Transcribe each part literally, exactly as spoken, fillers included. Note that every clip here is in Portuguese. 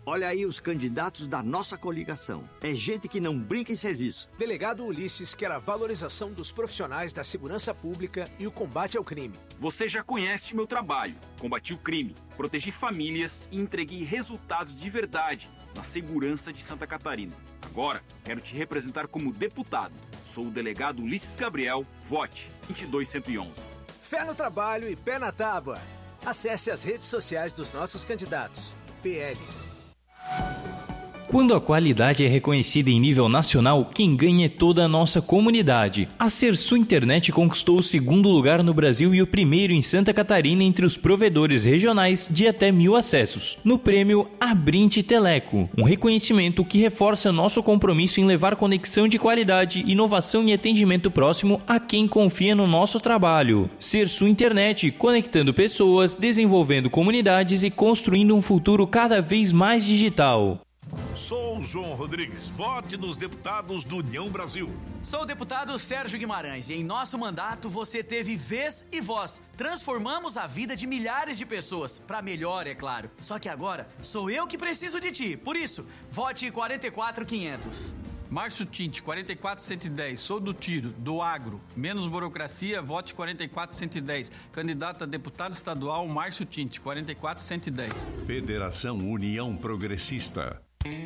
Olha aí os candidatos da nossa coligação. É gente que não brinca em serviço. Delegado Ulisses quer a valorização dos profissionais da segurança pública e o combate ao crime. Você já conhece o meu trabalho. Combati o crime, protegi famílias e entreguei resultados de verdade na segurança de Santa Catarina. Agora, quero te representar como deputado. Sou o delegado Ulisses Gabriel. Vote vinte e dois cento e onze. Fé no trabalho e pé na tábua. Acesse as redes sociais dos nossos candidatos. P L. Quando a qualidade é reconhecida em nível nacional, quem ganha é toda a nossa comunidade. A Sersu Internet conquistou o segundo lugar no Brasil e o primeiro em Santa Catarina entre os provedores regionais de até mil acessos, no prêmio Abrinte Teleco, um reconhecimento que reforça nosso compromisso em levar conexão de qualidade, inovação e atendimento próximo a quem confia no nosso trabalho. Sersu Internet, conectando pessoas, desenvolvendo comunidades e construindo um futuro cada vez mais digital. Sou o João Rodrigues. Vote nos deputados do União Brasil. Sou o deputado Sérgio Guimarães e em nosso mandato você teve vez e voz. Transformamos a vida de milhares de pessoas, para melhor, é claro. Só que agora sou eu que preciso de ti. Por isso, vote quarenta e quatro mil e quinhentos. Márcio Tinte, quarenta e quatro cento e dez, sou do Tiro, do Agro. Menos burocracia, vote quarenta e quatro cento e dez. Candidato a deputado estadual, Márcio Tinte, quarenta e quatro cento e dez. Federação União Progressista.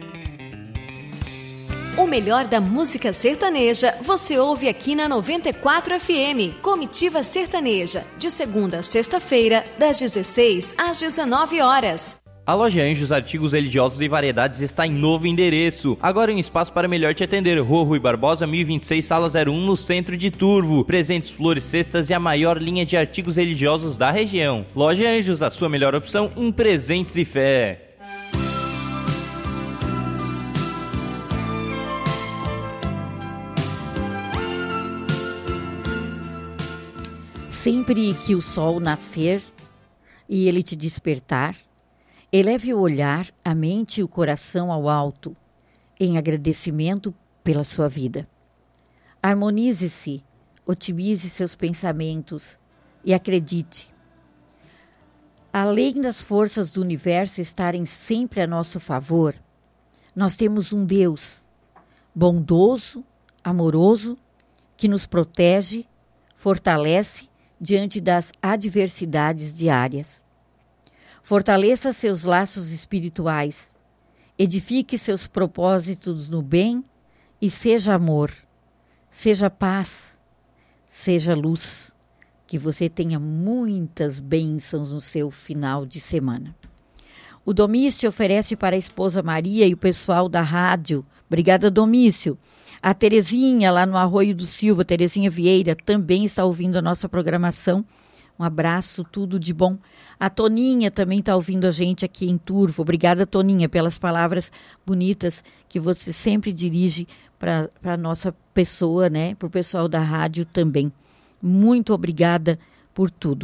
O melhor da música sertaneja você ouve aqui na noventa e quatro F M. Comitiva Sertaneja, de segunda a sexta-feira, das dezesseis às dezenove horas. A Loja Anjos Artigos Religiosos e Variedades está em novo endereço. Agora em um espaço para melhor te atender. Rua Rui Barbosa, mil e vinte e seis, sala zero um, no centro de Turvo. Presentes, flores, cestas e a maior linha de artigos religiosos da região. Loja Anjos, a sua melhor opção em presentes e fé. Sempre que o sol nascer e ele te despertar, eleve o olhar, a mente e o coração ao alto, em agradecimento pela sua vida. Harmonize-se, otimize seus pensamentos e acredite. Além das forças do universo estarem sempre a nosso favor, nós temos um Deus bondoso, amoroso, que nos protege, fortalece diante das adversidades diárias. Fortaleça seus laços espirituais, edifique seus propósitos no bem e seja amor, seja paz, seja luz. Que você tenha muitas bênçãos no seu final de semana. O Domício oferece para a esposa Maria e o pessoal da rádio. Obrigada, Domício. A Terezinha, lá no Arroio do Silva, Terezinha Vieira, também está ouvindo a nossa programação. Um abraço, tudo de bom. A Toninha também está ouvindo a gente aqui em Turvo. Obrigada, Toninha, pelas palavras bonitas que você sempre dirige para a nossa pessoa, né? Para o pessoal da rádio também. Muito obrigada por tudo.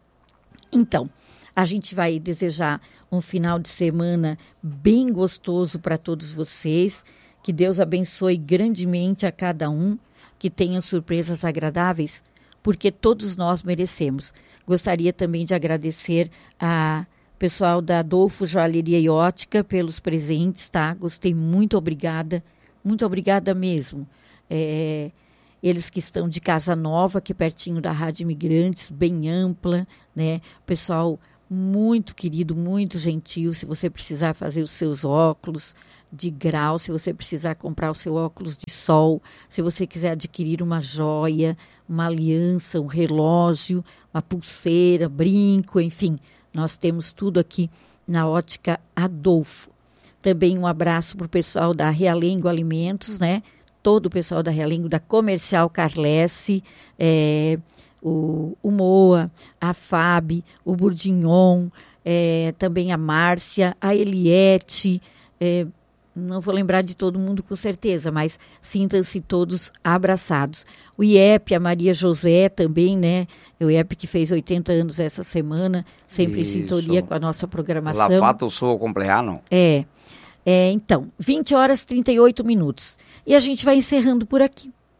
Então, a gente vai desejar um final de semana bem gostoso para todos vocês. Que Deus abençoe grandemente a cada um, que tenham surpresas agradáveis, porque todos nós merecemos. Gostaria também de agradecer a pessoal da Adolfo Joalheria e Ótica pelos presentes, tá? Gostei, muito obrigada, muito obrigada mesmo. É, eles que estão de Casa Nova, aqui pertinho da Rádio Imigrantes, bem ampla, né? Pessoal muito querido, muito gentil. Se você precisar fazer os seus óculos de grau, se você precisar comprar o seu óculos de sol, se você quiser adquirir uma joia, uma aliança, um relógio, uma pulseira, brinco, enfim, nós temos tudo aqui na Ótica Adolfo. Também um abraço para o pessoal da Realengo Alimentos, né? Todo o pessoal da Realengo, da Comercial Carlesse, é, o, o Moa, a Fábio, o Bourdignon, é, também a Márcia, a Eliette, é, não vou lembrar de todo mundo com certeza, mas sintam-se todos abraçados. O I E P, a Maria José também, né? O I E P que fez oitenta anos essa semana, sempre Isso. em sintonia com a nossa programação. La fato suo compleanno. É, é, então, vinte horas e trinta e oito minutos. E a gente vai encerrando por aqui.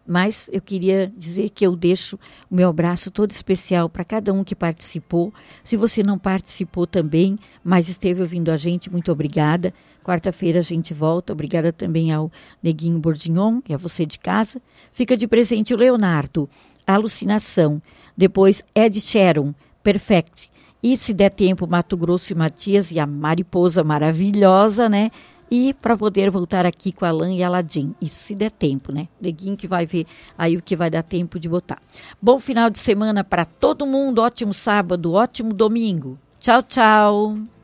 Mas eu queria dizer que eu deixo o meu abraço todo especial para cada um que participou. Se você não participou também, mas esteve ouvindo a gente, muito obrigada. Quarta-feira a gente volta. Obrigada também ao Neguinho Bordignon e a você de casa. Fica de presente o Leonardo, Alucinação. Depois Ed Sheeran, Perfect. E se der tempo, Mato Grosso e Matias e a Mariposa Maravilhosa, né? E para poder voltar aqui com a Alan e Aladim. Isso se der tempo, né? Neguinho que vai ver aí o que vai dar tempo de botar. Bom final de semana para todo mundo. Ótimo sábado, ótimo domingo. Tchau, tchau.